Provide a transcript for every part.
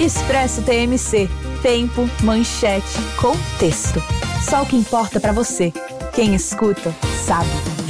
Expresso TMC. Tempo, manchete, contexto. Só o que importa pra você. Quem escuta, sabe.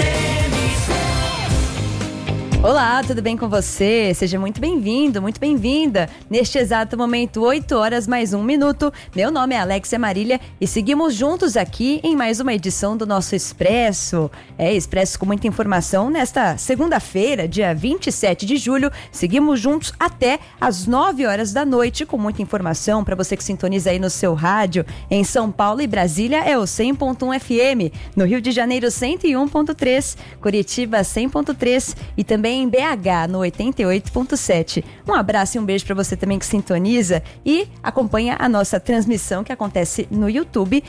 Olá, tudo bem com você? Seja muito bem-vindo, muito bem-vinda. Neste exato momento, 8 horas mais 1 minuto. Meu nome é Alexia Marília e seguimos juntos aqui em mais uma edição do nosso Expresso. Expresso com muita informação nesta segunda-feira, dia 27 de julho. Seguimos juntos até às 9 horas da noite com muita informação para você que sintoniza aí no seu rádio. Em São Paulo e Brasília é o 100.1 FM. No Rio de Janeiro, 101.3. Curitiba, 100.3 e também em BH, no 88.7. Um abraço e um beijo para você também que sintoniza e acompanha a nossa transmissão que acontece no YouTube,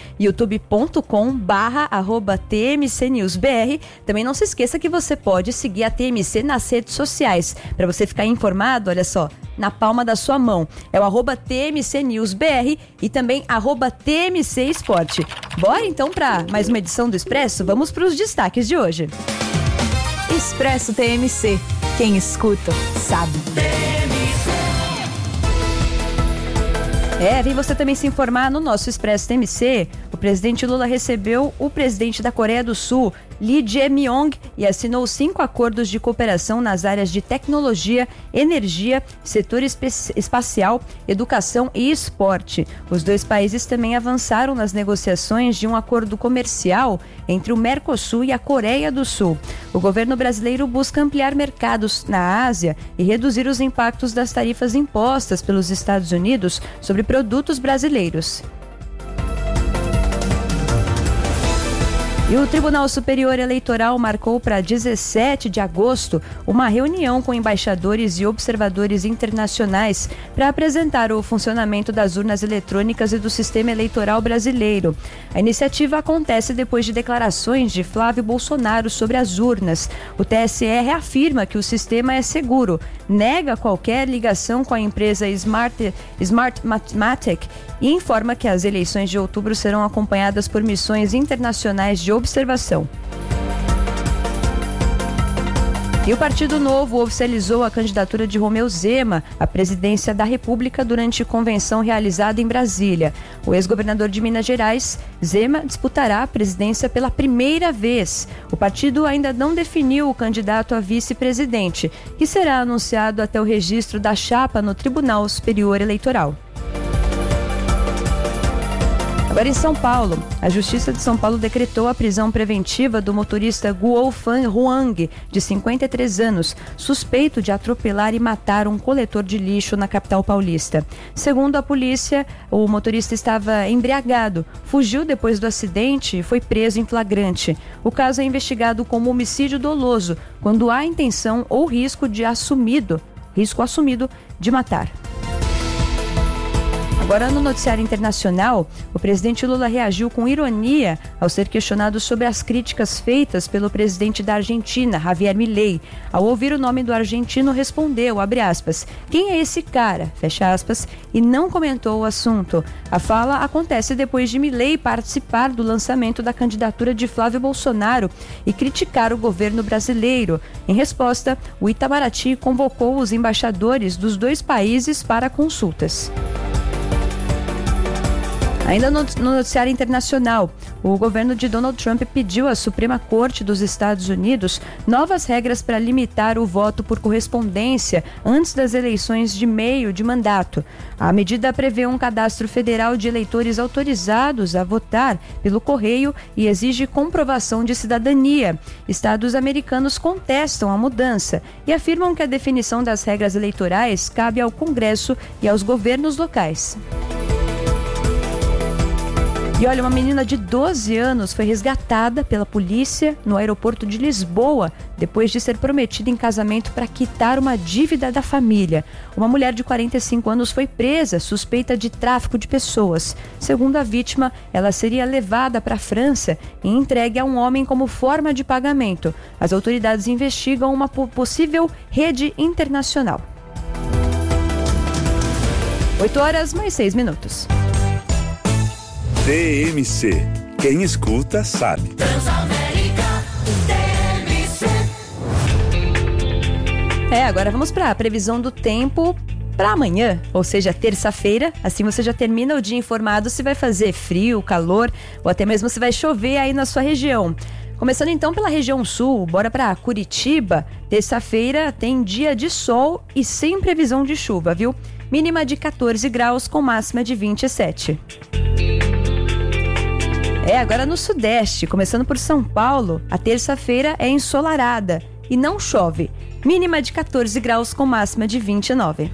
youtube.com/TMCNewsBR. Também não se esqueça que você pode seguir a TMC nas redes sociais. Para você ficar informado, olha só, na palma da sua mão. É o @TMCNewsBR e também @TMC Esporte. Bora então para mais uma edição do Expresso? Vamos para os destaques de hoje. Expresso TMC. Quem escuta, sabe. Vem você também se informar no nosso Expresso TMC. O presidente Lula recebeu o presidente da Coreia do Sul, Lee Jae-myung, e assinou 5 acordos de cooperação nas áreas de tecnologia, energia, setor espacial, educação e esporte. Os dois países também avançaram nas negociações de um acordo comercial entre o Mercosul e a Coreia do Sul. O governo brasileiro busca ampliar mercados na Ásia e reduzir os impactos das tarifas impostas pelos Estados Unidos sobre produtos brasileiros. E o Tribunal Superior Eleitoral marcou para 17 de agosto uma reunião com embaixadores e observadores internacionais para apresentar o funcionamento das urnas eletrônicas e do sistema eleitoral brasileiro. A iniciativa acontece depois de declarações de Flávio Bolsonaro sobre as urnas. O TSE reafirma que o sistema é seguro, nega qualquer ligação com a empresa Smartmatic e informa que as eleições de outubro serão acompanhadas por missões internacionais de observação. E o Partido Novo oficializou a candidatura de Romeu Zema à presidência da República durante convenção realizada em Brasília. O ex-governador de Minas Gerais, Zema, disputará a presidência pela primeira vez. O partido ainda não definiu o candidato a vice-presidente, que será anunciado até o registro da chapa no Tribunal Superior Eleitoral. Agora em São Paulo, a Justiça de São Paulo decretou a prisão preventiva do motorista Guo Fan Huang, de 53 anos, suspeito de atropelar e matar um coletor de lixo na capital paulista. Segundo a polícia, o motorista estava embriagado, fugiu depois do acidente e foi preso em flagrante. O caso é investigado como homicídio doloso, quando há intenção ou risco assumido de matar. Agora, no noticiário internacional, o presidente Lula reagiu com ironia ao ser questionado sobre as críticas feitas pelo presidente da Argentina, Javier Milei. Ao ouvir o nome do argentino, respondeu, abre aspas, quem é esse cara? Fecha aspas, e não comentou o assunto. A fala acontece depois de Milei participar do lançamento da candidatura de Flávio Bolsonaro e criticar o governo brasileiro. Em resposta, o Itamaraty convocou os embaixadores dos dois países para consultas. Ainda no noticiário internacional, o governo de Donald Trump pediu à Suprema Corte dos Estados Unidos novas regras para limitar o voto por correspondência antes das eleições de meio de mandato. A medida prevê um cadastro federal de eleitores autorizados a votar pelo correio e exige comprovação de cidadania. Estados americanos contestam a mudança e afirmam que a definição das regras eleitorais cabe ao Congresso e aos governos locais. E olha, uma menina de 12 anos foi resgatada pela polícia no aeroporto de Lisboa depois de ser prometida em casamento para quitar uma dívida da família. Uma mulher de 45 anos foi presa, suspeita de tráfico de pessoas. Segundo a vítima, ela seria levada para a França e entregue a um homem como forma de pagamento. As autoridades investigam uma possível rede internacional. 8 horas mais 6 minutos. TMC. Quem escuta, sabe. Transamérica, TMC. Agora vamos para a previsão do tempo Para amanhã, ou seja, terça-feira, assim você já termina o dia informado se vai fazer frio, calor ou até mesmo se vai chover aí na sua região. Começando então pela região sul, bora para Curitiba. Terça-feira tem dia de sol e sem previsão de chuva, viu? Mínima de 14 graus com máxima de 27. Agora no sudeste, começando por São Paulo, a terça-feira é ensolarada e não chove. Mínima de 14 graus com máxima de 29.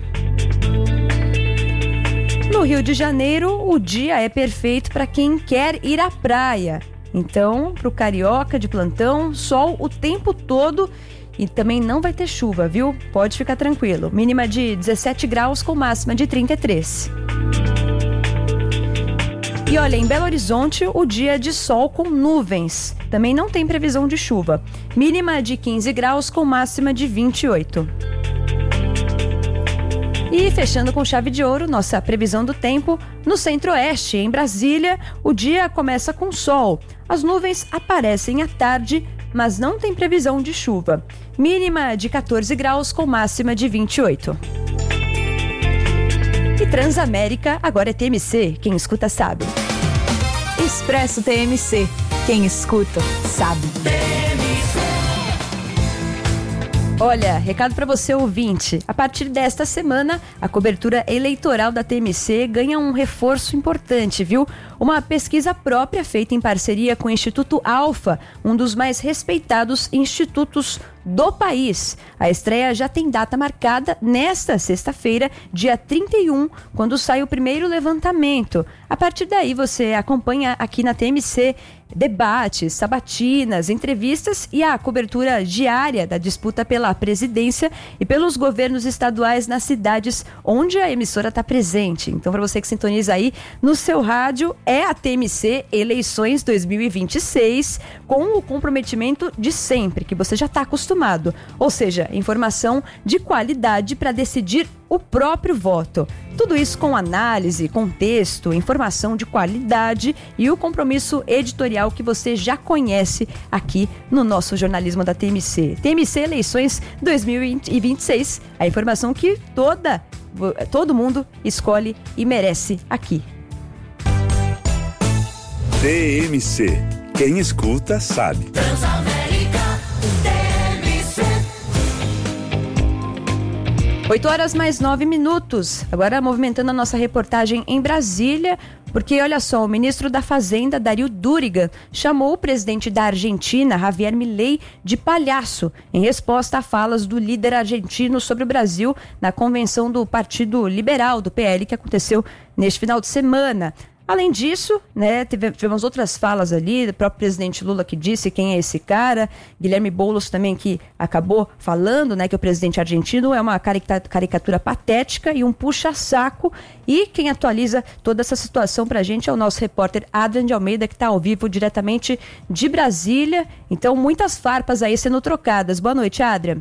No Rio de Janeiro, o dia é perfeito para quem quer ir à praia. Então, para o carioca de plantão, sol o tempo todo e também não vai ter chuva, viu? Pode ficar tranquilo. Mínima de 17 graus com máxima de 33. E olha, em Belo Horizonte, o dia é de sol com nuvens. Também não tem previsão de chuva. Mínima de 15 graus com máxima de 28. E fechando com chave de ouro, nossa previsão do tempo, no centro-oeste, em Brasília, o dia começa com sol. As nuvens aparecem à tarde, mas não tem previsão de chuva. Mínima de 14 graus com máxima de 28. E Transamérica agora é TMC, quem escuta sabe. Expresso TMC, quem escuta sabe. Olha, recado para você ouvinte, a partir desta semana, a cobertura eleitoral da TMC ganha um reforço importante, viu? Uma pesquisa própria feita em parceria com o Instituto Alfa, um dos mais respeitados institutos do país. A estreia já tem data marcada nesta sexta-feira, dia 31, quando sai o primeiro levantamento. A partir daí você acompanha aqui na TMC debates, sabatinas, entrevistas e a cobertura diária da disputa pela presidência e pelos governos estaduais nas cidades onde a emissora está presente. Então, para você que sintoniza aí no seu rádio, é a TMC Eleições 2026, com o comprometimento de sempre, que você já está acostumado. Ou seja, informação de qualidade para decidir o próprio voto. Tudo isso com análise, contexto, informação de qualidade e o compromisso editorial que você já conhece aqui no nosso jornalismo da TMC. TMC Eleições 2026, a informação que todo mundo escolhe e merece aqui. TMC, quem escuta sabe. Transamérica, TMC. 8h mais 9. Agora movimentando a nossa reportagem em Brasília, porque olha só, o ministro da Fazenda, Darío Durigan, chamou o presidente da Argentina, Javier Milei, de palhaço, em resposta a falas do líder argentino sobre o Brasil na convenção do Partido Liberal, do PL, que aconteceu neste final de semana. Além disso, né, tivemos outras falas ali, do próprio presidente Lula que disse quem é esse cara, Guilherme Boulos também que acabou falando, né, que o presidente argentino é uma caricatura patética e um puxa-saco, e quem atualiza toda essa situação pra gente é o nosso repórter Adrian de Almeida, que está ao vivo diretamente de Brasília. Então, muitas farpas aí sendo trocadas. Boa noite, Adrian.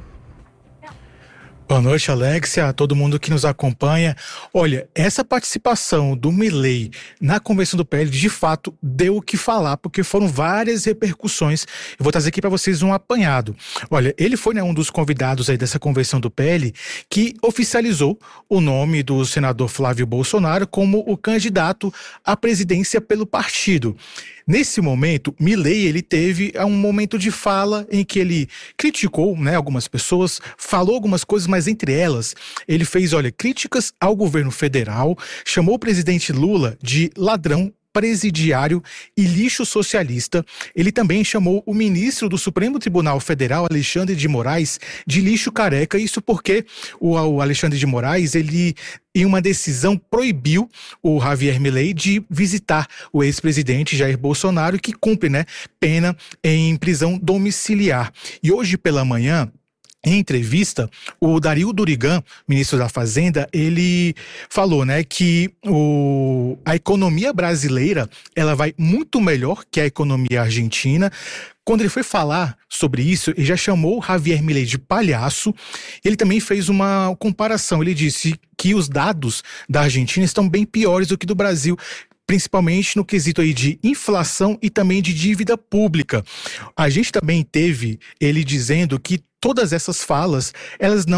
Boa noite, Alexia, a todo mundo que nos acompanha. Olha, essa participação do Milei na convenção do PL, de fato, deu o que falar, porque foram várias repercussões. Eu vou trazer aqui para vocês um apanhado. Olha, ele foi, né, um dos convidados aí dessa convenção do PL que oficializou o nome do senador Flávio Bolsonaro como o candidato à presidência pelo partido. Nesse momento, Milei, ele teve um momento de fala em que ele criticou, né, algumas pessoas, falou algumas coisas, mas entre elas, ele fez, críticas ao governo federal, chamou o presidente Lula de ladrão, presidiário e lixo socialista. Ele também chamou o ministro do Supremo Tribunal Federal, Alexandre de Moraes, de lixo careca. Isso porque o Alexandre de Moraes, ele, em uma decisão, proibiu o Javier Milei de visitar o ex-presidente Jair Bolsonaro, que cumpre, né, pena em prisão domiciliar. E hoje pela manhã, em entrevista, o Darío Durigan, ministro da Fazenda, ele falou, né, que a economia brasileira, ela vai muito melhor que a economia argentina. Quando ele foi falar sobre isso, ele já chamou o Javier Milei de palhaço. Ele também fez uma comparação. Ele disse que os dados da Argentina estão bem piores do que do Brasil, principalmente no quesito aí de inflação e também de dívida pública. A gente também teve ele dizendo que todas essas falas, elas não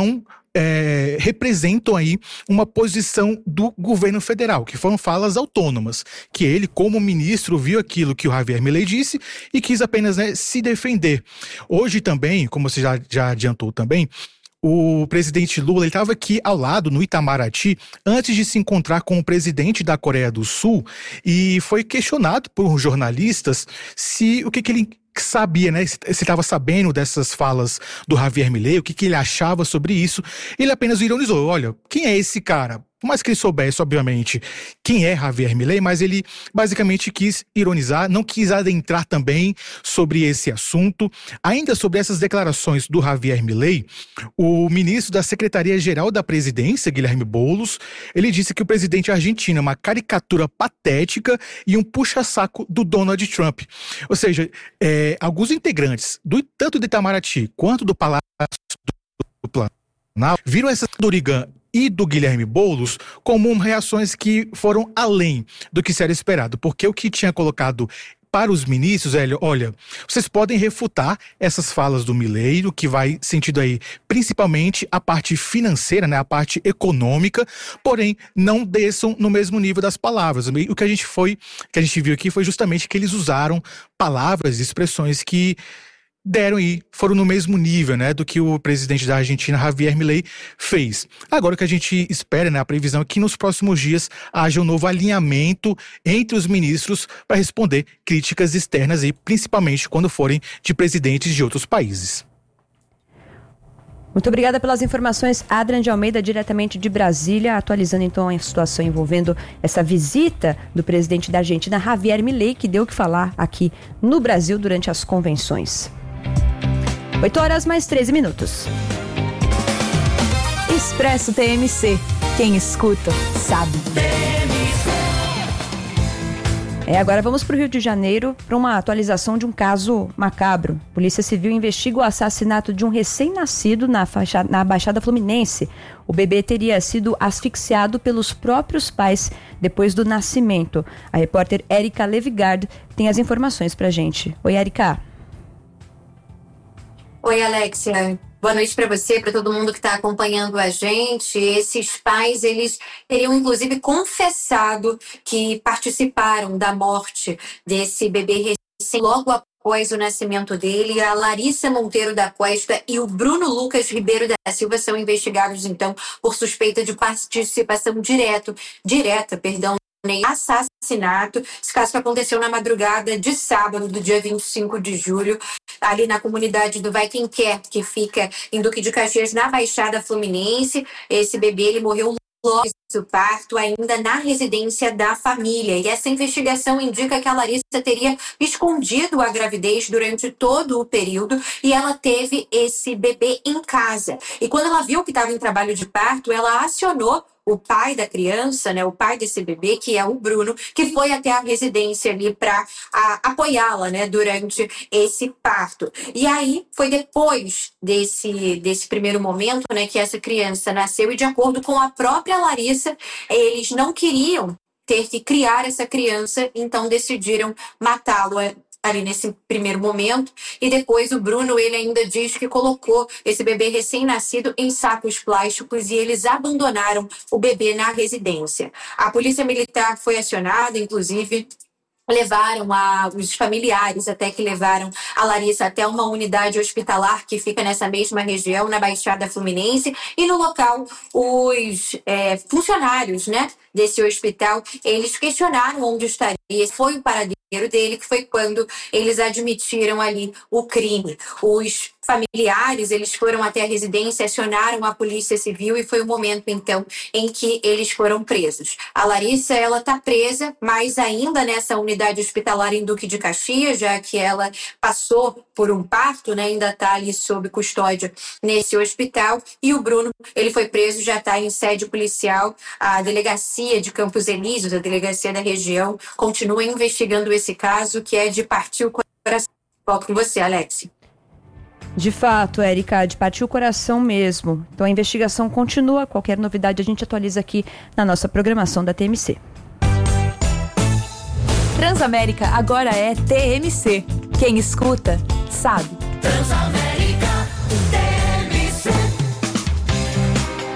representam aí uma posição do governo federal, que foram falas autônomas, que ele, como ministro, viu aquilo que o Javier Milei disse e quis apenas, né, se defender. Hoje também, como você já adiantou também, o presidente Lula estava aqui ao lado, no Itamaraty, antes de se encontrar com o presidente da Coreia do Sul, e foi questionado por jornalistas o que ele sabia, né? Se estava sabendo dessas falas do Javier Milei, o que ele achava sobre isso. Ele apenas ironizou: olha, quem é esse cara? Por mais que ele soubesse, obviamente, quem é Javier Milei, mas ele basicamente quis ironizar, não quis adentrar também sobre esse assunto. Ainda sobre essas declarações do Javier Milei, o ministro da Secretaria-Geral da Presidência, Guilherme Boulos, ele disse que o presidente argentino é uma caricatura patética e um puxa-saco do Donald Trump. Ou seja, alguns integrantes, tanto do Itamaraty quanto do Palácio do Planalto, viram essa do Dorigan e do Guilherme Boulos como reações que foram além do que se era esperado, porque o que tinha colocado para os ministros, olha, vocês podem refutar essas falas do Milei, o que vai sentido aí principalmente a parte financeira, né, a parte econômica, porém não desçam no mesmo nível das palavras. O que a gente viu aqui foi justamente que eles usaram palavras e expressões que foram no mesmo nível, né, do que o presidente da Argentina, Javier Milei, fez. Agora o que a gente espera, né, a previsão é que nos próximos dias haja um novo alinhamento entre os ministros para responder críticas externas, e principalmente quando forem de presidentes de outros países. Muito obrigada pelas informações, Adrian de Almeida, diretamente de Brasília, atualizando então a situação envolvendo essa visita do presidente da Argentina, Javier Milei, que deu o que falar aqui no Brasil durante as convenções. 8h mais 13 minutos. Expresso TMC. Quem escuta, sabe. Agora vamos para o Rio de Janeiro para uma atualização de um caso macabro. Polícia Civil investiga o assassinato de um recém-nascido na Baixada Fluminense. O bebê teria sido asfixiado pelos próprios pais depois do nascimento. A repórter Érica Levigard tem as informações para a gente. Oi, Érica. Oi, Alexia. Boa noite para você, para todo mundo que está acompanhando a gente. Esses pais, eles teriam inclusive confessado que participaram da morte desse bebê recém logo após o nascimento dele. A Larissa Monteiro da Costa e o Bruno Lucas Ribeiro da Silva são investigados, então, por suspeita de participação direta, assassinato. Esse caso aconteceu na madrugada de sábado, do dia 25 de julho, ali na comunidade do Vai Quem Quer, que fica em Duque de Caxias, na Baixada Fluminense. Esse bebê, ele morreu logo do parto, ainda na residência da família. E essa investigação indica que a Larissa teria escondido a gravidez durante todo o período e ela teve esse bebê em casa. E quando ela viu que estava em trabalho de parto, ela acionou o pai da criança, né, o pai desse bebê, que é o Bruno, que foi até a residência ali para apoiá-la, né, durante esse parto. E aí foi depois desse primeiro momento, né, que essa criança nasceu, e de acordo com a própria Larissa, eles não queriam ter que criar essa criança, então decidiram matá-lo ali nesse primeiro momento. E depois o Bruno, ele ainda diz que colocou esse bebê recém-nascido em sacos plásticos e eles abandonaram o bebê na residência. A polícia militar foi acionada, inclusive levaram os familiares, até que levaram a Larissa até uma unidade hospitalar que fica nessa mesma região, na Baixada Fluminense, e no local os funcionários, né, desse hospital, eles questionaram onde estaria. Foi o paradeiro dele, que foi quando eles admitiram ali o crime. Os familiares, eles foram até a residência, acionaram a Polícia Civil e foi o momento, então, em que eles foram presos. A Larissa, ela está presa, mas ainda nessa unidade hospitalar em Duque de Caxias, já que ela passou por um parto, né, ainda está ali sob custódia nesse hospital. E o Bruno, ele foi preso, já está em sede policial. A delegacia de Campos Elíseos, a delegacia da região, continua investigando esse caso, que é de partir o coração. Volto com você, Alex. De fato, Érica, de partir o coração mesmo. Então a investigação continua. Qualquer novidade a gente atualiza aqui na nossa programação da TMC. Transamérica agora é TMC. Quem escuta, sabe. Transamérica TMC.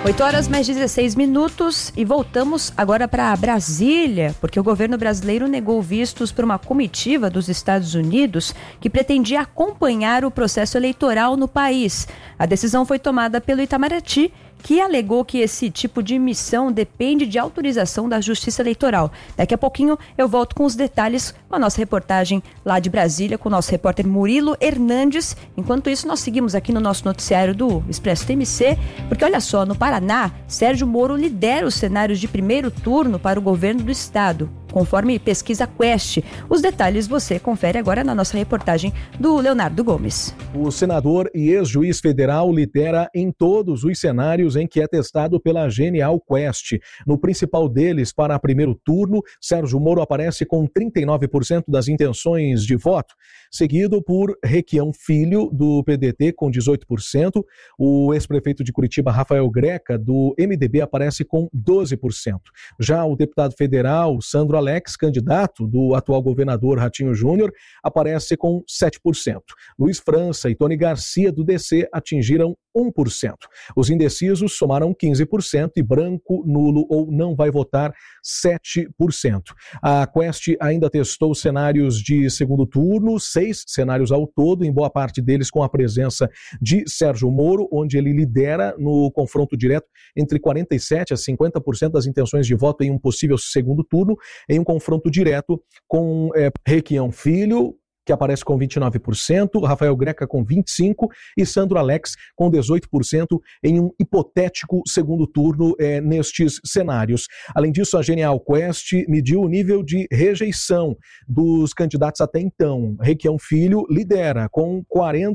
8h mais 16 e voltamos agora para Brasília, porque o governo brasileiro negou vistos para uma comitiva dos Estados Unidos que pretendia acompanhar o processo eleitoral no país. A decisão foi tomada pelo Itamaraty, que alegou que esse tipo de missão depende de autorização da Justiça Eleitoral. Daqui a pouquinho eu volto com os detalhes com a nossa reportagem lá de Brasília, com o nosso repórter Murilo Hernandes. Enquanto isso, nós seguimos aqui no nosso noticiário do Expresso TMC, porque olha só, no Paraná, Sérgio Moro lidera os cenários de primeiro turno para o governo do estado, conforme pesquisa Quest. Os detalhes você confere agora na nossa reportagem do Leonardo Gomes. O senador e ex-juiz federal lidera em todos os cenários em que é testado pela Genial Quest. No principal deles, para primeiro turno, Sérgio Moro aparece com 39% das intenções de voto, seguido por Requião Filho, do PDT, com 18%. O ex-prefeito de Curitiba, Rafael Greca, do MDB, aparece com 12%. Já o deputado federal, Sandro Alex, candidato do atual governador Ratinho Júnior, aparece com 7%. Luiz França e Tony Garcia, do DC, atingiram 1%. Os indecisos somaram 15% e branco, nulo ou não vai votar 7%. A Quest ainda testou cenários de segundo turno, 6 cenários ao todo, em boa parte deles com a presença de Sérgio Moro, onde ele lidera no confronto direto entre 47% a 50% das intenções de voto em um possível segundo turno, em um confronto direto com Requião Filho, que aparece com 29%, Rafael Greca com 25% e Sandro Alex com 18% em um hipotético segundo turno nestes cenários. Além disso, a Genial Quest mediu o nível de rejeição dos candidatos até então. Requião Filho lidera com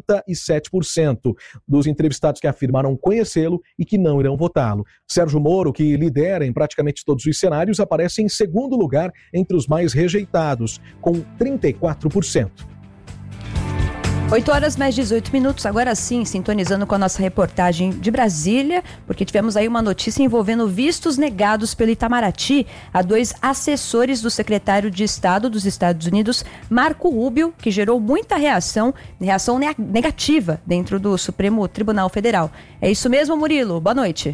47% dos entrevistados que afirmaram conhecê-lo e que não irão votá-lo. Sérgio Moro, que lidera em praticamente todos os cenários, aparece em segundo lugar entre os mais rejeitados, com 34%. 8h mais 18, agora sim, sintonizando com a nossa reportagem de Brasília, porque tivemos aí uma notícia envolvendo vistos negados pelo Itamaraty a 2 assessores do secretário de Estado dos Estados Unidos, Marco Rubio, que gerou muita reação negativa dentro do Supremo Tribunal Federal. É isso mesmo, Murilo? Boa noite.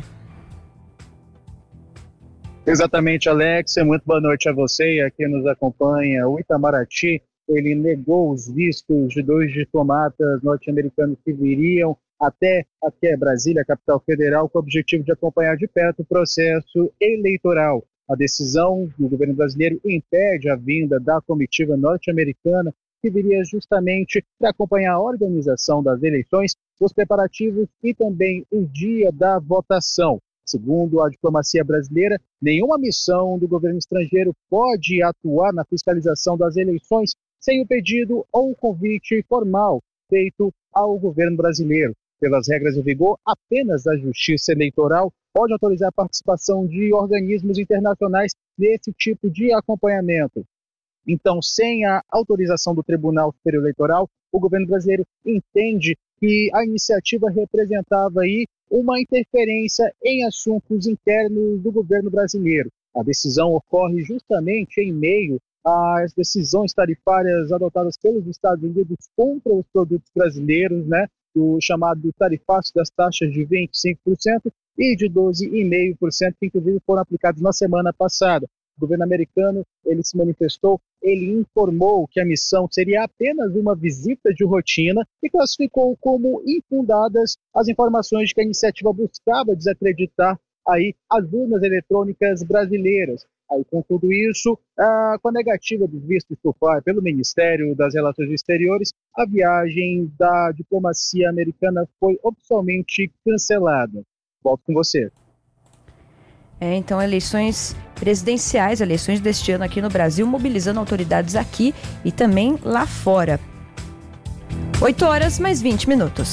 Exatamente, Alexia. Muito boa noite a você e a quem nos acompanha. O Itamaraty, ele negou os vistos de 2 diplomatas norte-americanos que viriam até Brasília, a capital federal, com o objetivo de acompanhar de perto o processo eleitoral. A decisão do governo brasileiro impede a vinda da comitiva norte-americana, que viria justamente para acompanhar a organização das eleições, os preparativos e também o dia da votação. Segundo a diplomacia brasileira, nenhuma missão do governo estrangeiro pode atuar na fiscalização das eleições sem o pedido ou o convite formal feito ao governo brasileiro. Pelas regras em vigor, apenas a Justiça Eleitoral pode autorizar a participação de organismos internacionais nesse tipo de acompanhamento. Então, sem a autorização do Tribunal Superior Eleitoral, o governo brasileiro entende que a iniciativa representava aí uma interferência em assuntos internos do governo brasileiro. A decisão ocorre justamente em meio às decisões tarifárias adotadas pelos Estados Unidos contra os produtos brasileiros, né? O chamado tarifaço das taxas de 25% e de 12,5%, que inclusive foram aplicados na semana passada. O governo americano, ele se manifestou, ele informou que a missão seria apenas uma visita de rotina e classificou como infundadas as informações de que a iniciativa buscava desacreditar aí as urnas eletrônicas brasileiras. Aí, com tudo isso, com a negativa dos vistos pelo Ministério das Relações Exteriores, a viagem da diplomacia americana foi oficialmente cancelada. Volto com você. Então, eleições presidenciais, eleições deste ano aqui no Brasil, mobilizando autoridades aqui e também lá fora. 8h mais 20.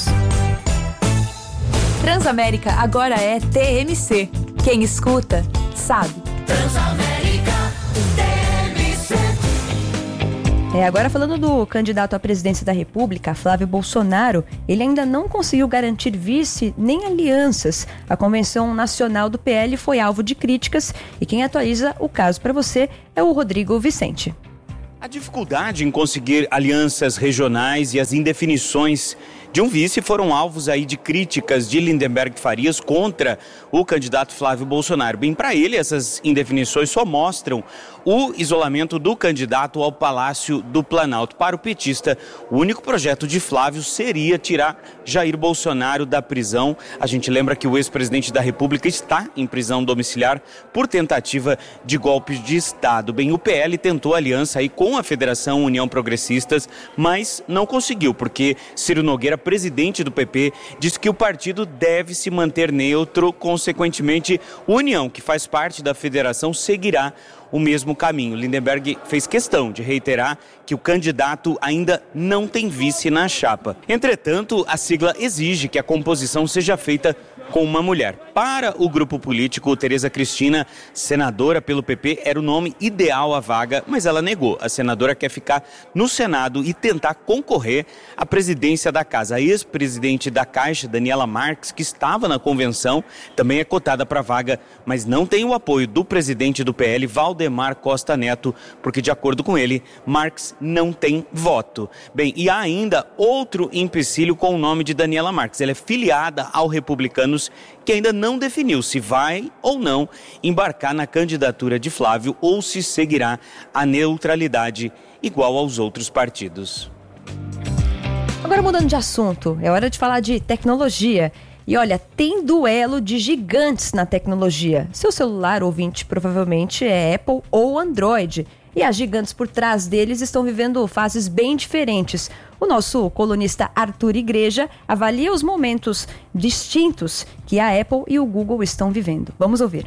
Transamérica agora é TMC. Quem escuta, sabe. Transamérica TMC. Agora falando do candidato à presidência da República, Flávio Bolsonaro, ele ainda não conseguiu garantir vice nem alianças. A convenção nacional do PL foi alvo de críticas e quem atualiza o caso para você é o Rodrigo Vicente. A dificuldade em conseguir alianças regionais e as indefinições de um vice foram alvos aí de críticas de Lindenberg Farias contra o candidato Flávio Bolsonaro. Bem, para ele, essas indefinições só mostram o isolamento do candidato ao Palácio do Planalto. Para o petista, o único projeto de Flávio seria tirar Jair Bolsonaro da prisão. A gente lembra que o ex-presidente da República está em prisão domiciliar por tentativa de golpe de Estado. Bem, o PL tentou aliança aí com a Federação União Progressistas, mas não conseguiu, porque Ciro Nogueira, presidente do PP, disse que o partido deve se manter neutro. Consequentemente, a União, que faz parte da federação, seguirá o mesmo caminho. Lindenberg fez questão de reiterar que o candidato ainda não tem vice na chapa. Entretanto, a sigla exige que a composição seja feita com uma mulher. Para o grupo político, Tereza Cristina, senadora pelo PP, era o nome ideal à vaga, mas ela negou. A senadora quer ficar no Senado e tentar concorrer à presidência da casa. A ex-presidente da Caixa, Daniela Marques, que estava na convenção, também é cotada para a vaga, mas não tem o apoio do presidente do PL, Valdemar Costa Neto, porque, de acordo com ele, Marques não tem voto. Bem, e há ainda outro empecilho com o nome de Daniela Marques. Ela é filiada ao Republicanos, que ainda não definiu se vai ou não embarcar na candidatura de Flávio ou se seguirá a neutralidade igual aos outros partidos. Agora, mudando de assunto, é hora de falar de tecnologia. E olha, tem duelo de gigantes na tecnologia. Seu celular, ouvinte, provavelmente é Apple ou Android. E as gigantes por trás deles estão vivendo fases bem diferentes. O nosso colunista Arthur Igreja avalia os momentos distintos que a Apple e o Google estão vivendo. Vamos ouvir.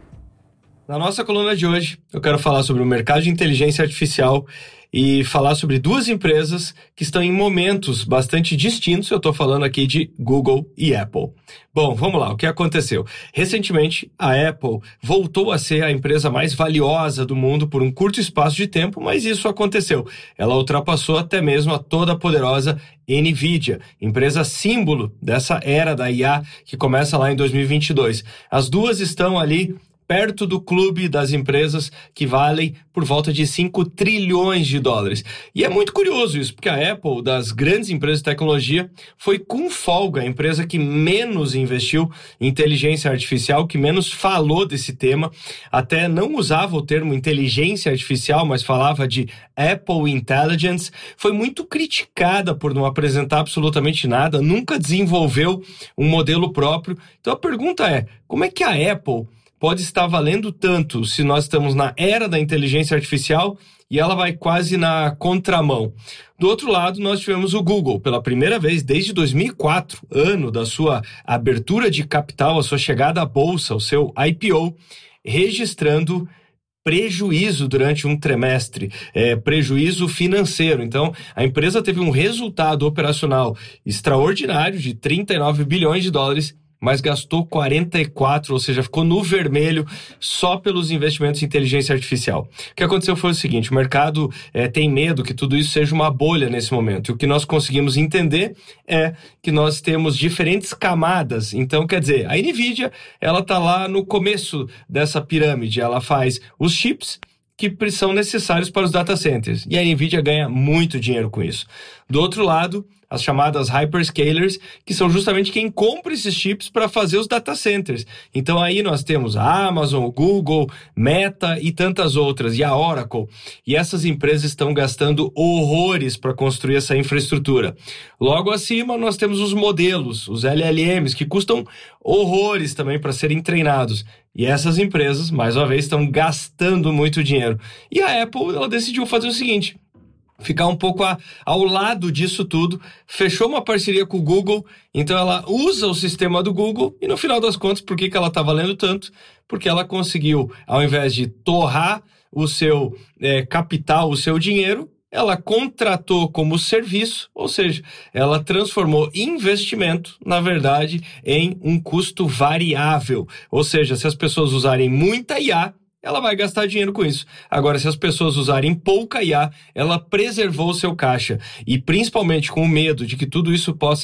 Na nossa coluna de hoje, eu quero falar sobre o mercado de inteligência artificial e falar sobre duas empresas que estão em momentos bastante distintos. Eu estou falando aqui de Google e Apple. Bom, vamos lá, o que aconteceu? Recentemente, a Apple voltou a ser a empresa mais valiosa do mundo por um curto espaço de tempo, mas isso aconteceu. Ela ultrapassou até mesmo a toda poderosa NVIDIA, empresa símbolo dessa era da IA que começa lá em 2022. As duas estão ali perto do clube das empresas que valem por volta de 5 trilhões de dólares. E é muito curioso isso, porque a Apple, das grandes empresas de tecnologia, foi com folga a empresa que menos investiu em inteligência artificial, que menos falou desse tema, até não usava o termo inteligência artificial, mas falava de Apple Intelligence, foi muito criticada por não apresentar absolutamente nada, nunca desenvolveu um modelo próprio. Então a pergunta é, como é que a Apple pode estar valendo tanto se nós estamos na era da inteligência artificial e ela vai quase na contramão? Do outro lado, nós tivemos o Google, pela primeira vez desde 2004, ano da sua abertura de capital, a sua chegada à bolsa, o seu IPO, registrando prejuízo durante um trimestre, prejuízo financeiro. Então, a empresa teve um resultado operacional extraordinário de 39 bilhões de dólares, mas gastou 44, ou seja, ficou no vermelho só pelos investimentos em inteligência artificial. O que aconteceu foi o seguinte, o mercado tem medo que tudo isso seja uma bolha nesse momento. E o que nós conseguimos entender é que nós temos diferentes camadas. Então, quer dizer, a NVIDIA, ela está lá no começo dessa pirâmide, ela faz os chips que são necessários para os data centers. E a NVIDIA ganha muito dinheiro com isso. Do outro lado, as chamadas hyperscalers, que são justamente quem compra esses chips para fazer os data centers. Então aí nós temos a Amazon, o Google, Meta e tantas outras, e a Oracle. E essas empresas estão gastando horrores para construir essa infraestrutura. Logo acima nós temos os modelos, os LLMs, que custam horrores também para serem treinados. E essas empresas, mais uma vez, estão gastando muito dinheiro. E a Apple, ela decidiu fazer o seguinte, ficar um pouco ao lado disso tudo, fechou uma parceria com o Google, então ela usa o sistema do Google e no final das contas, por que ela está valendo tanto? Porque ela conseguiu, ao invés de torrar o seu capital, o seu dinheiro, ela contratou como serviço, ou seja, ela transformou investimento, na verdade, em um custo variável. Ou seja, se as pessoas usarem muita IA, ela vai gastar dinheiro com isso. Agora, se as pessoas usarem pouca IA, ela preservou o seu caixa. E principalmente com o medo de que tudo isso possa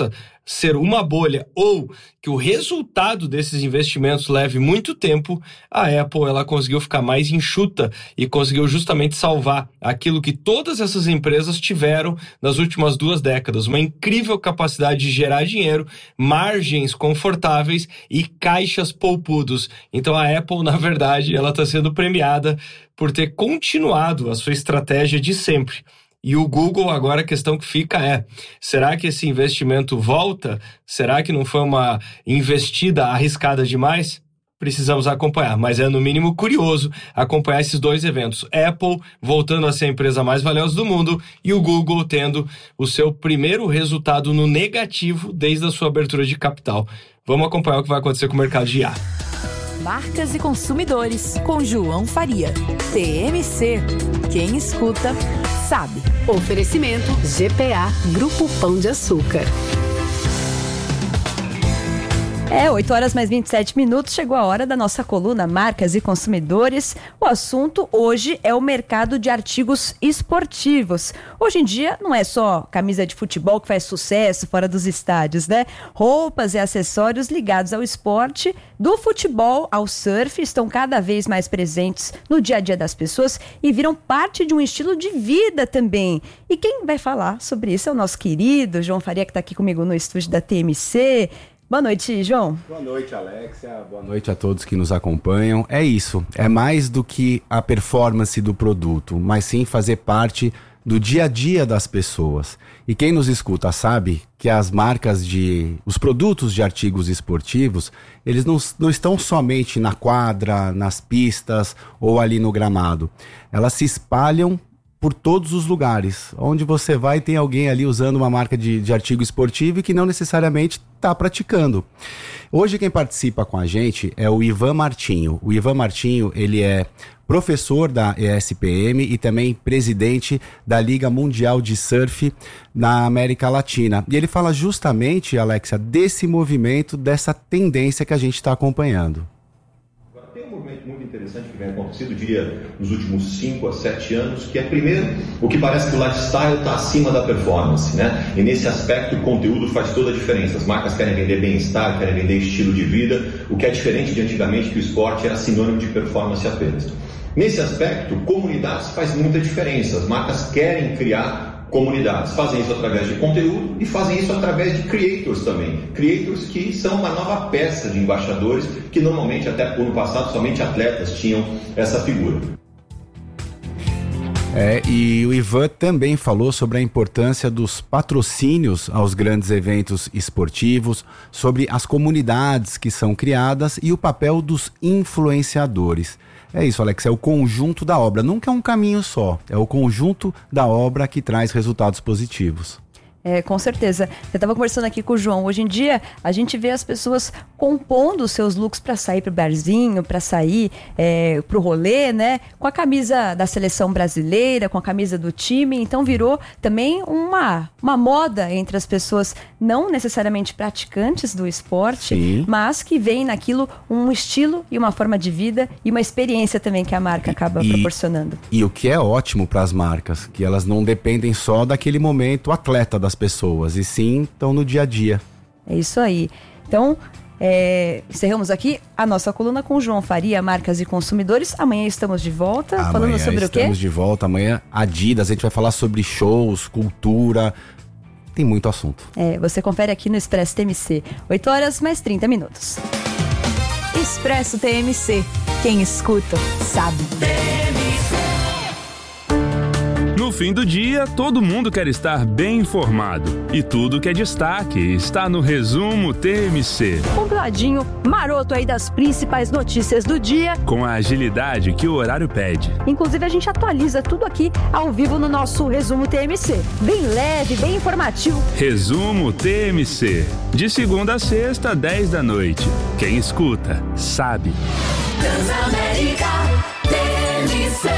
ser uma bolha ou que o resultado desses investimentos leve muito tempo, a Apple ela conseguiu ficar mais enxuta e conseguiu justamente salvar aquilo que todas essas empresas tiveram nas últimas 2 décadas. Uma incrível capacidade de gerar dinheiro, margens confortáveis e caixas poupudos. Então a Apple, na verdade, ela está sendo premiada por ter continuado a sua estratégia de sempre. E o Google, agora a questão que fica é, será que esse investimento volta? Será que não foi uma investida arriscada demais? Precisamos acompanhar, mas é no mínimo curioso acompanhar esses 2 eventos. Apple voltando a ser a empresa mais valiosa do mundo e o Google tendo o seu primeiro resultado no negativo desde a sua abertura de capital. Vamos acompanhar o que vai acontecer com o mercado de IA. Marcas e Consumidores, com João Faria. TMC. Quem escuta, sabe. Oferecimento GPA, Grupo Pão de Açúcar. 8 horas mais 27 minutos, chegou a hora da nossa coluna Marcas e Consumidores. O assunto hoje é o mercado de artigos esportivos. Hoje em dia não é só camisa de futebol que faz sucesso fora dos estádios, né? Roupas e acessórios ligados ao esporte, do futebol ao surf, estão cada vez mais presentes no dia a dia das pessoas e viram parte de um estilo de vida também. E quem vai falar sobre isso é o nosso querido João Faria, que está aqui comigo no estúdio da TMC. Boa noite, João. Boa noite, Alexia. Boa noite a todos que nos acompanham. É isso, é mais do que a performance do produto, mas sim fazer parte do dia a dia das pessoas. E quem nos escuta sabe que as marcas os produtos de artigos esportivos, eles não estão somente na quadra, nas pistas ou ali no gramado. Elas se espalham por todos os lugares. Onde você vai, tem alguém ali usando uma marca de artigo esportivo e que não necessariamente está praticando. Hoje quem participa com a gente é o Ivan Martinho. O Ivan Martinho, ele é professor da ESPM e também presidente da Liga Mundial de Surf na América Latina. E ele fala justamente, Alexia, desse movimento, dessa tendência que a gente está acompanhando. Tem um movimento muito interessante que vem acontecendo, diria, nos últimos 5 a 7 anos, que é, primeiro, o que parece que o lifestyle está acima da performance, né? E nesse aspecto o conteúdo faz toda a diferença. As marcas querem vender bem-estar, querem vender estilo de vida, o que é diferente de antigamente, que o esporte era sinônimo de performance apenas. Nesse aspecto, comunidades faz muita diferença. As marcas querem criar comunidades, fazem isso através de conteúdo e fazem isso através de creators também. Creators que são uma nova peça de embaixadores que normalmente, até no passado, somente atletas tinham essa figura. E o Ivan também falou sobre a importância dos patrocínios aos grandes eventos esportivos, sobre as comunidades que são criadas e o papel dos influenciadores. É isso, Alex, é o conjunto da obra. Nunca é um caminho só, é o conjunto da obra que traz resultados positivos. Com certeza. Eu estava conversando aqui com o João. Hoje em dia, a gente vê as pessoas compondo os seus looks para sair pro barzinho, para sair pro rolê, né? Com a camisa da seleção brasileira, com a camisa do time. Então, virou também uma moda entre as pessoas não necessariamente praticantes do esporte, sim, mas que veem naquilo um estilo e uma forma de vida e uma experiência também que a marca acaba proporcionando. E o que é ótimo para as marcas, que elas não dependem só daquele momento atleta das pessoas, e sim estão no dia a dia. É isso aí. Então, encerramos aqui a nossa coluna com o João Faria, Marcas e Consumidores. Amanhã estamos de volta, falando sobre o quê? Estamos de volta, amanhã Adidas, a gente vai falar sobre shows, cultura, tem muito assunto. Você confere aqui no Expresso TMC, 8 horas mais 30 minutos. Expresso TMC, quem escuta sabe. No fim do dia, todo mundo quer estar bem informado. E tudo que é destaque está no Resumo TMC. Compiladinho maroto aí das principais notícias do dia. Com a agilidade que o horário pede. Inclusive, a gente atualiza tudo aqui ao vivo no nosso Resumo TMC. Bem leve, bem informativo. Resumo TMC. De segunda a sexta, 10 da noite. Quem escuta, sabe. Transamérica TMC.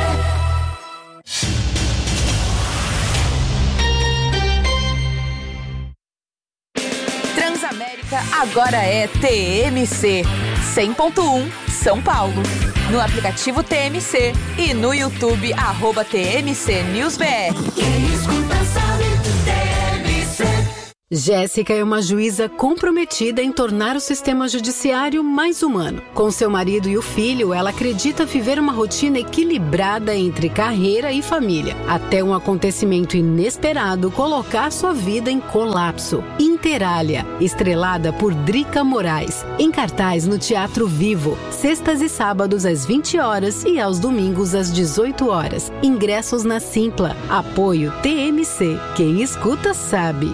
Transamérica agora é TMC 100.1 São Paulo. No aplicativo TMC e no YouTube @TMC News BR. Quem escuta sabe, TMC. Jéssica é uma juíza comprometida em tornar o sistema judiciário mais humano. Com seu marido e o filho, ela acredita viver uma rotina equilibrada entre carreira e família, até um acontecimento inesperado colocar sua vida em colapso. Interália, estrelada por Drica Moraes, em cartaz no Teatro Vivo, sextas e sábados às 20 horas e aos domingos às 18 horas. Ingressos na Simpla. Apoio TMC. Quem escuta sabe.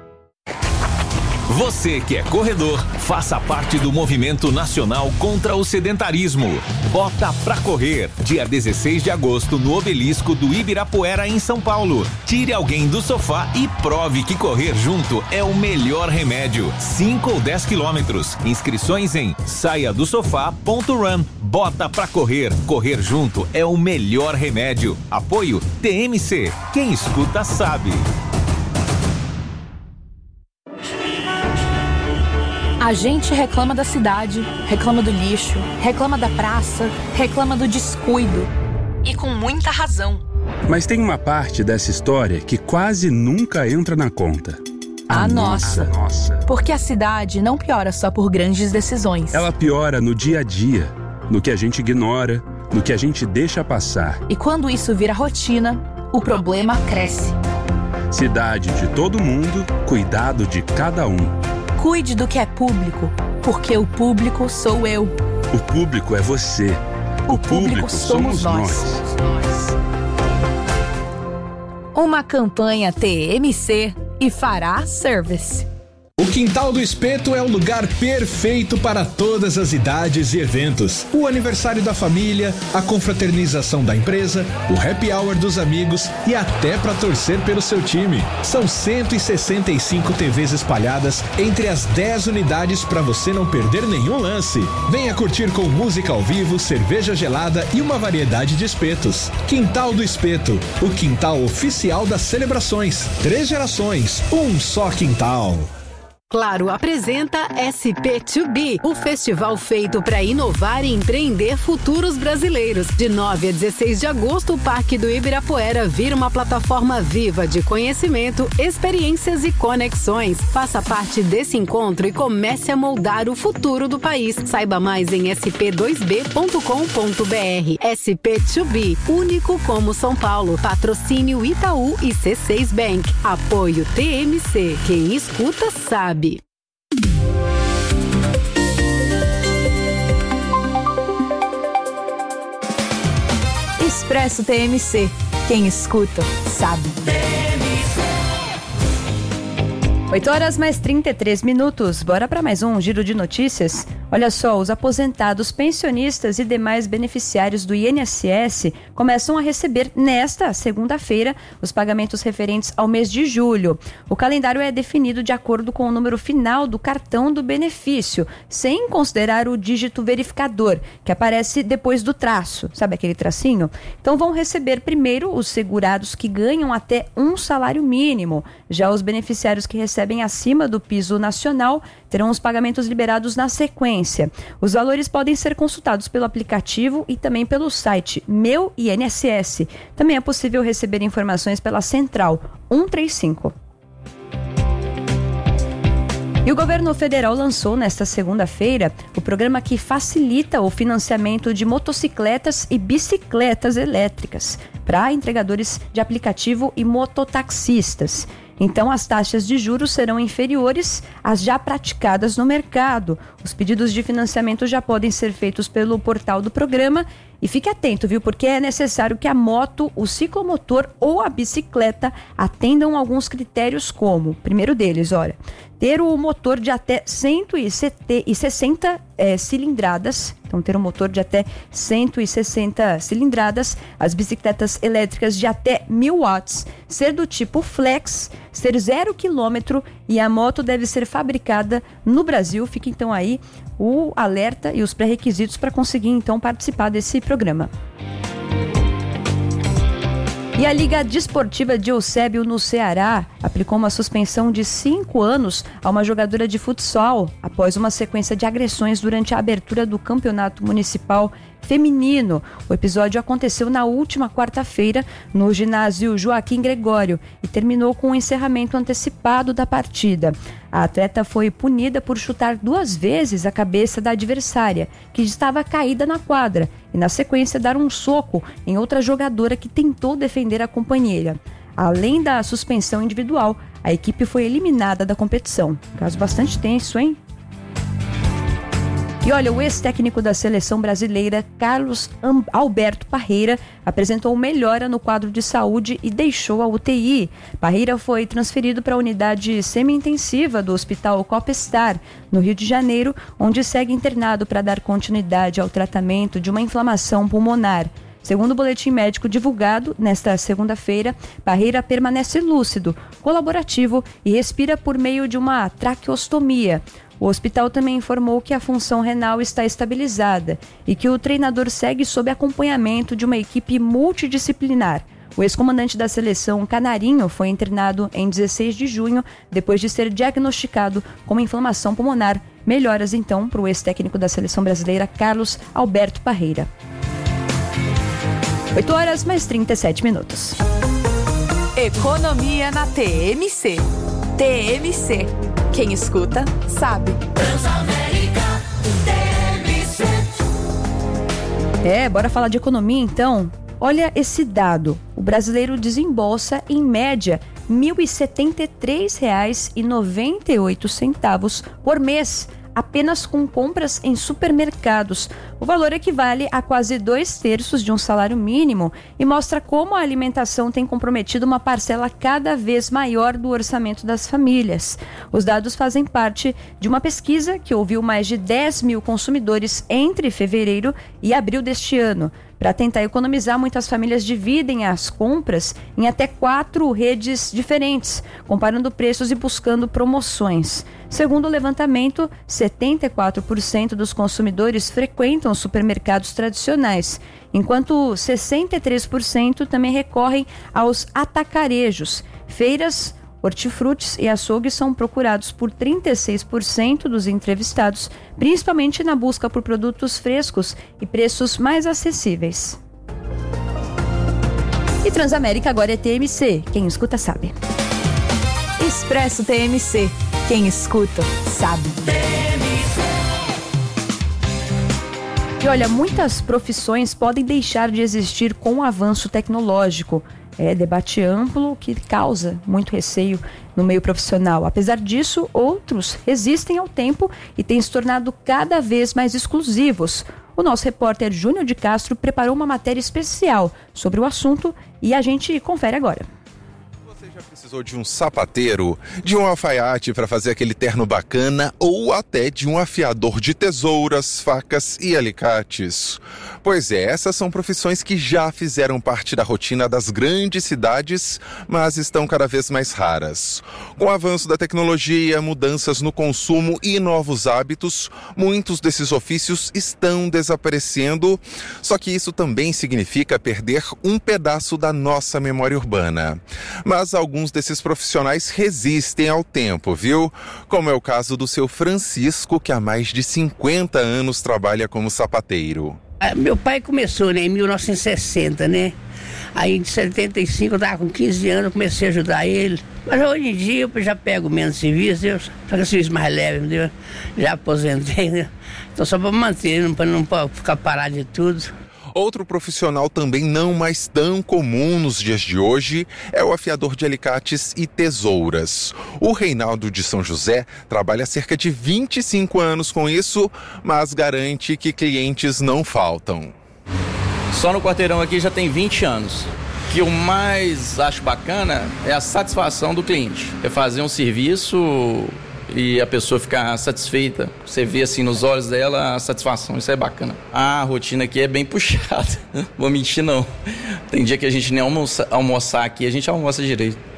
Você que é corredor, faça parte do Movimento Nacional contra o Sedentarismo. Bota pra correr, dia 16 de agosto, no Obelisco do Ibirapuera, em São Paulo. Tire alguém do sofá e prove que correr junto é o melhor remédio. 5 ou 10 quilômetros. Inscrições em saiadosofá.run. Bota pra correr. Correr junto é o melhor remédio. Apoio TMC. Quem escuta sabe. A gente reclama da cidade, reclama do lixo, reclama da praça, reclama do descuido. E com muita razão. Mas tem uma parte dessa história que quase nunca entra na conta. A nossa. Porque a cidade não piora só por grandes decisões. Ela piora no dia a dia, no que a gente ignora, no que a gente deixa passar. E quando isso vira rotina, o problema cresce. Cidade de todo mundo, cuidado de cada um. Cuide do que é público, porque o público sou eu. O público é você. O público somos nós. Uma campanha TMC e Fará Service. O Quintal do Espeto é o lugar perfeito para todas as idades e eventos. O aniversário da família, a confraternização da empresa, o happy hour dos amigos e até para torcer pelo seu time. São 165 TVs espalhadas entre as 10 unidades para você não perder nenhum lance. Venha curtir com música ao vivo, cerveja gelada e uma variedade de espetos. Quintal do Espeto, o quintal oficial das celebrações. 3 gerações, um só quintal. Claro apresenta SP2B, o festival feito para inovar e empreender futuros brasileiros. De 9 a 16 de agosto, o Parque do Ibirapuera vira uma plataforma viva de conhecimento, experiências e conexões. Faça parte desse encontro e comece a moldar o futuro do país. Saiba mais em sp2b.com.br. SP2B, único como São Paulo. Patrocínio Itaú e C6 Bank. Apoio TMC. Quem escuta sabe. Expresso TMC. Quem escuta, sabe. 8 horas mais 33 minutos. Bora para mais um giro de notícias? Olha só, os aposentados, pensionistas e demais beneficiários do INSS começam a receber nesta segunda-feira os pagamentos referentes ao mês de julho. O calendário é definido de acordo com o número final do cartão do benefício, sem considerar o dígito verificador, que aparece depois do traço. Sabe aquele tracinho? Então vão receber primeiro os segurados que ganham até um salário mínimo. Já os beneficiários que recebem acima do piso nacional terão os pagamentos liberados na sequência. Os valores podem ser consultados pelo aplicativo e também pelo site Meu INSS. Também é possível receber informações pela Central 135. E o governo federal lançou nesta segunda-feira o programa que facilita o financiamento de motocicletas e bicicletas elétricas para entregadores de aplicativo e mototaxistas. Então, as taxas de juros serão inferiores às já praticadas no mercado. Os pedidos de financiamento já podem ser feitos pelo portal do programa. E fique atento, viu? Porque é necessário que a moto, o ciclomotor ou a bicicleta atendam alguns critérios como, primeiro deles, olha, ter o motor de até 160 cilindradas, então ter um motor de até 160 cilindradas, as bicicletas elétricas de até 1000 watts, ser do tipo flex, ser 0 km e a moto deve ser fabricada no Brasil. Fica então aí o alerta e os pré-requisitos para conseguir então participar desse programa. E a Liga Desportiva de Eusébio, no Ceará, aplicou uma suspensão de 5 anos a uma jogadora de futsal após uma sequência de agressões durante a abertura do campeonato municipal feminino. O episódio aconteceu na última quarta-feira no ginásio Joaquim Gregório e terminou com o encerramento antecipado da partida. A atleta foi punida por chutar 2 vezes a cabeça da adversária, que estava caída na quadra, e na sequência dar um soco em outra jogadora que tentou defender a companheira. Além da suspensão individual, a equipe foi eliminada da competição. Caso bastante tenso, hein? E olha, o ex-técnico da seleção brasileira, Carlos Alberto Parreira, apresentou melhora no quadro de saúde e deixou a UTI. Parreira foi transferido para a unidade semi-intensiva do Hospital Copestar, no Rio de Janeiro, onde segue internado para dar continuidade ao tratamento de uma inflamação pulmonar. Segundo o boletim médico divulgado nesta segunda-feira, Parreira permanece lúcido, colaborativo e respira por meio de uma traqueostomia. O hospital também informou que a função renal está estabilizada e que o treinador segue sob acompanhamento de uma equipe multidisciplinar. O ex-comandante da seleção, Canarinho, foi internado em 16 de junho, depois de ser diagnosticado com inflamação pulmonar. Melhoras, então, para o ex-técnico da seleção brasileira, Carlos Alberto Parreira. 8 horas mais 37 minutos. Economia na TMC. TMC. Quem escuta, sabe. Transamérica TMC. Bora falar de economia então. Olha esse dado. O brasileiro desembolsa, em média, R$ 1.073,98 por mês, apenas com compras em supermercados. O valor equivale a quase 2/3 de um salário mínimo e mostra como a alimentação tem comprometido uma parcela cada vez maior do orçamento das famílias. Os dados fazem parte de uma pesquisa que ouviu mais de 10 mil consumidores entre fevereiro e abril deste ano. Para tentar economizar, muitas famílias dividem as compras em até 4 redes diferentes, comparando preços e buscando promoções. Segundo o levantamento, 74% dos consumidores frequentam supermercados tradicionais, enquanto 63% também recorrem aos atacarejos. Feiras, hortifrutis e açougues são procurados por 36% dos entrevistados, principalmente na busca por produtos frescos e preços mais acessíveis. E Transamérica agora é TMC. Quem escuta sabe. Expresso TMC. Quem escuta sabe. E olha, muitas profissões podem deixar de existir com o avanço tecnológico. É debate amplo que causa muito receio no meio profissional. Apesar disso, outros resistem ao tempo e têm se tornado cada vez mais exclusivos. O nosso repórter Júnior de Castro preparou uma matéria especial sobre o assunto e a gente confere agora. Já precisou de um sapateiro, de um alfaiate para fazer aquele terno bacana ou até de um afiador de tesouras, facas e alicates? Pois é, essas são profissões que já fizeram parte da rotina das grandes cidades, mas estão cada vez mais raras. Com o avanço da tecnologia, mudanças no consumo e novos hábitos, muitos desses ofícios estão desaparecendo, só que isso também significa perder um pedaço da nossa memória urbana. Mas alguns desses profissionais resistem ao tempo, viu? Como é o caso do seu Francisco, que há mais de 50 anos trabalha como sapateiro. Meu pai começou, em 1960, Aí em 75 eu estava com 15 anos, eu comecei a ajudar ele. Mas hoje em dia eu já pego menos serviço, só que serviço mais leve, entendeu? Já aposentei, Então só para manter, para não ficar parado de tudo. Outro profissional também não mais tão comum nos dias de hoje é o afiador de alicates e tesouras. O Reinaldo de São José trabalha há cerca de 25 anos com isso, mas garante que clientes não faltam. Só no quarteirão aqui já tem 20 anos. O que eu mais acho bacana é a satisfação do cliente. É fazer um serviço e a pessoa ficar satisfeita. Você vê assim nos olhos dela a satisfação, isso é bacana. A rotina aqui é bem puxada, vou mentir não. Tem dia que a gente nem almoçar aqui, a gente almoça direito.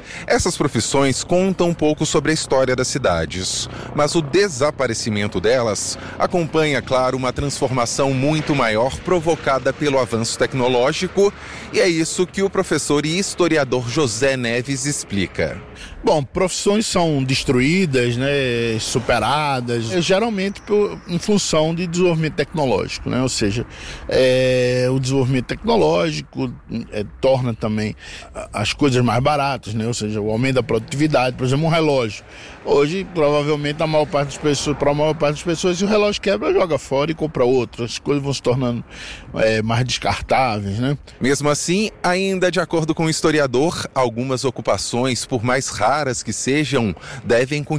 Essas profissões contam um pouco sobre a história das cidades, mas o desaparecimento delas acompanha, claro, uma transformação muito maior provocada pelo avanço tecnológico, e é isso que o professor e historiador José Neves explica. Bom, profissões são destruídas, né, superadas, geralmente em função de desenvolvimento tecnológico, né? Ou seja, o desenvolvimento tecnológico torna também as coisas mais baratas, né? Ou seja, o aumento da produtividade. Por exemplo, um relógio. Hoje, provavelmente, para a maior parte das pessoas, se o relógio quebra, joga fora e compra outro. As coisas vão se tornando mais descartáveis, né? Mesmo assim, ainda de acordo com o historiador, algumas ocupações, por mais raras que sejam, devem continuar